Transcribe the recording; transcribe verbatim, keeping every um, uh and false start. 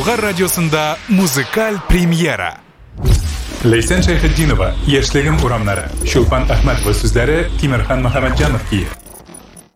Болгар радиосында музыкаль премьера. Лейсен Шайхетдинова, Яшьлегем урамнары. Шулпан Ахматова сүзләре, Тимерхан Мөхәммәтҗанов кие.